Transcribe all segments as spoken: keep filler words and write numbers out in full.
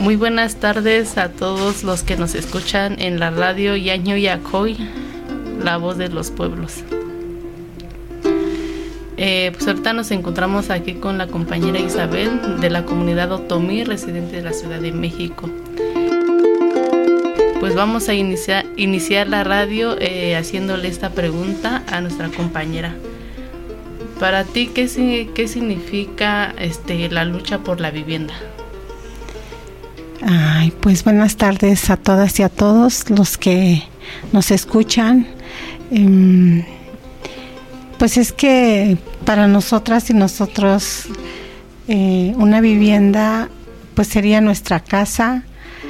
Muy buenas tardes a todos los que nos escuchan en la radio Yaño Yacoy, la voz de los pueblos. Eh, pues ahorita nos encontramos aquí con la compañera Isabel de la comunidad Otomí, residente de la Ciudad de México. Pues vamos a iniciar, iniciar la radio eh, haciéndole esta pregunta a nuestra compañera. Para ti, ¿qué, qué significa este, la lucha por la vivienda? Ay, pues buenas tardes a todas y a todos los que nos escuchan. Um, pues es que para nosotras y nosotros eh, una vivienda pues sería nuestra casa.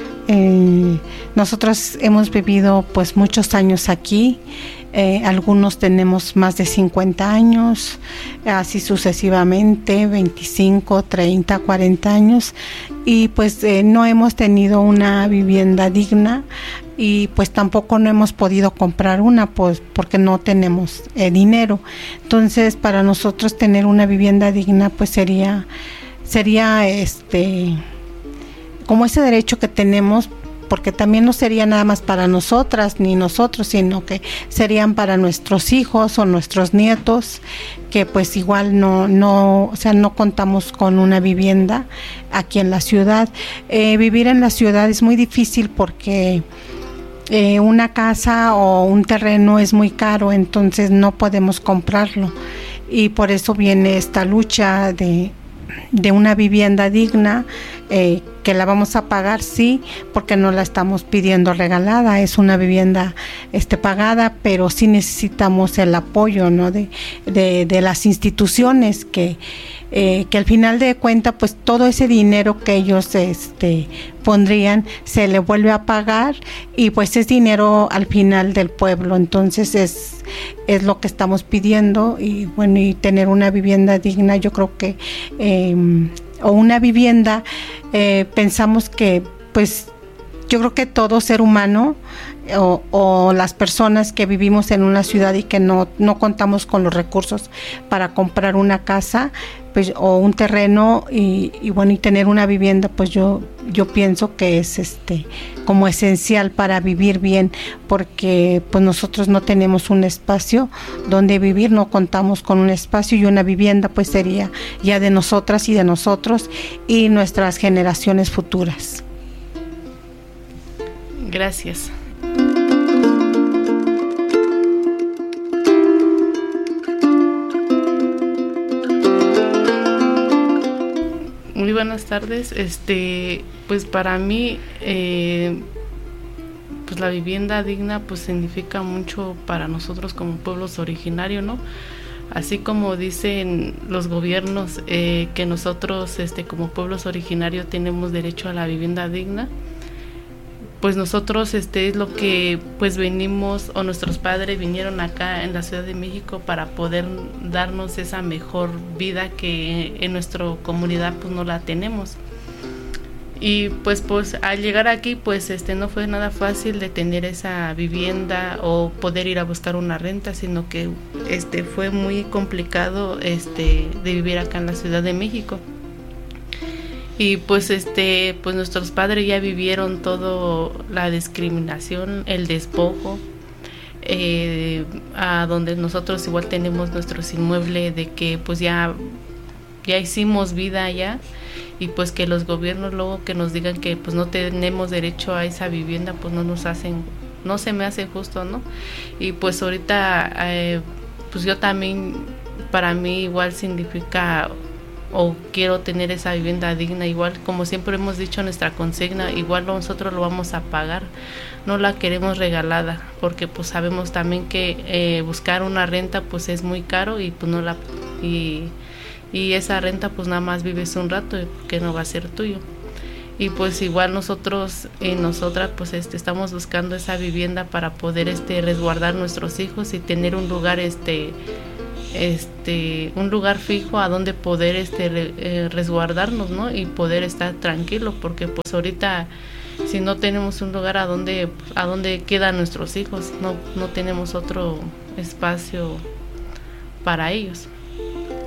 Eh, nosotros hemos vivido pues muchos años aquí. Eh, algunos tenemos más de cincuenta años, así sucesivamente, veinticinco, treinta, cuarenta años, y pues eh, no hemos tenido una vivienda digna y pues tampoco no hemos podido comprar una pues porque no tenemos eh, dinero. Entonces para nosotros tener una vivienda digna pues sería sería este como ese derecho que tenemos, porque también no sería nada más para nosotras ni nosotros, sino que serían para nuestros hijos o nuestros nietos, que pues igual no, no, o sea, no contamos con una vivienda aquí en la ciudad. Eh, vivir en la ciudad es muy difícil porque eh, una casa o un terreno es muy caro, entonces no podemos comprarlo, y por eso viene esta lucha de de una vivienda digna, eh, que la vamos a pagar, sí, porque no la estamos pidiendo regalada, es una vivienda este pagada, pero sí necesitamos el apoyo, ¿no? de, de, de las instituciones que eh, que al final de cuentas pues todo ese dinero que ellos este pondrían se le vuelve a pagar, y pues es dinero al final del pueblo. Entonces es es lo que estamos pidiendo, y bueno, y tener una vivienda digna, yo creo que eh, o una vivienda, eh, pensamos que pues yo creo que todo ser humano o, o las personas que vivimos en una ciudad y que no, no contamos con los recursos para comprar una casa pues o un terreno y, y bueno, y tener una vivienda, pues yo yo pienso que es este como esencial para vivir bien, porque pues nosotros no tenemos un espacio donde vivir, no contamos con un espacio, y una vivienda pues sería ya de nosotras y de nosotros y nuestras generaciones futuras. Gracias. Muy buenas tardes. Este, pues para mí, eh, pues la vivienda digna, pues significa mucho para nosotros como pueblos originarios, ¿no? Así como dicen los gobiernos eh, que nosotros, este, como pueblos originarios, tenemos derecho a la vivienda digna. Pues nosotros este es lo que pues venimos, o nuestros padres vinieron acá en la Ciudad de México para poder darnos esa mejor vida que en nuestra comunidad pues no la tenemos. Y pues pues al llegar aquí pues este no fue nada fácil de tener esa vivienda o poder ir a buscar una renta, sino que este fue muy complicado este de vivir acá en la Ciudad de México. Y pues este pues nuestros padres ya vivieron todo la discriminación, el despojo, eh, a donde nosotros igual tenemos nuestros inmuebles, de que pues ya ya hicimos vida allá, y pues que los gobiernos luego que nos digan que pues no tenemos derecho a esa vivienda, pues no nos hacen, no se me hace justo, ¿no? Y pues ahorita eh, pues yo también, para mí igual significa, o quiero tener esa vivienda digna, igual como siempre hemos dicho, nuestra consigna, igual nosotros lo vamos a pagar, no la queremos regalada, porque pues sabemos también que eh, buscar una renta pues es muy caro, y pues no la y, y esa renta pues nada más vives un rato, que no va a ser tuyo. Y pues igual nosotros y nosotras pues este estamos buscando esa vivienda para poder este resguardar nuestros hijos y tener un lugar este este un lugar fijo a donde poder este re, eh, resguardarnos, ¿no? Y poder estar tranquilos, porque pues ahorita si no tenemos un lugar a donde a donde quedan nuestros hijos, no no tenemos otro espacio para ellos.